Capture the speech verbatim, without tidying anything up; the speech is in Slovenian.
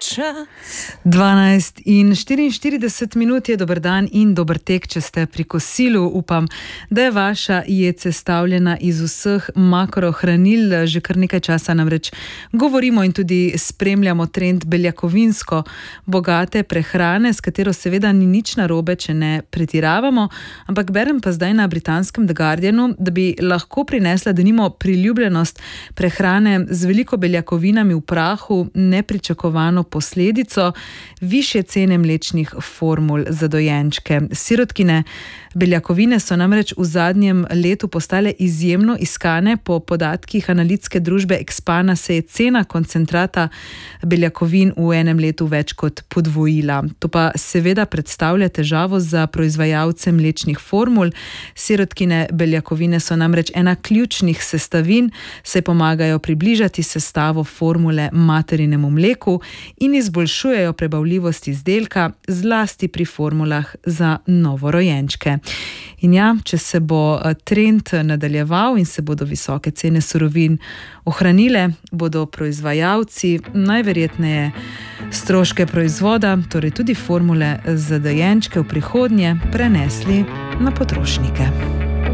dvanajst in štiriinštirideset minut je, dober dan in dober tek, če ste pri kosilu. Upam, da je vaša jed sestavljena iz vseh makrohranil. Že kar nekaj časa namreč govorimo in tudi spremljamo trend beljakovinsko bogate prehrane, s katero seveda ni nič narobe, če ne pretiravamo, ampak berem pa zdaj na britanskem The Guardianu, da bi lahko prinesla denimo priljubljenost prehrane z veliko beljakovinami v prahu nepričakovano posledico: višje cene mlečnih formul za dojenčke. Sirotkine beljakovine so namreč v zadnjem letu postale izjemno iskane. Po podatkih analitske družbe Expana se je cena koncentrata beljakovin v enem letu več kot podvojila. To pa seveda predstavlja težavo za proizvajalce mlečnih formul. Sirotkine beljakovine so namreč ena ključnih sestavin, saj pomagajo približati sestavo formule materinemu mleku in izboljšujejo prebavljivost izdelka, zlasti pri formulah za novorojenčke. In ja, če se bo trend nadaljeval in se bodo visoke cene surovin ohranile, bodo proizvajalci najverjetneje stroške proizvoda, torej tudi formule za dojenčke, v prihodnje prenesli na potrošnike.